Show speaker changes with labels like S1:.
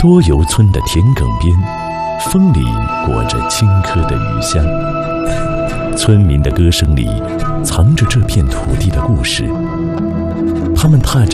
S1: 多油村的田埂边，风里裹着青稞的余香。村民的歌声里藏着这片土地的故事，他们踏着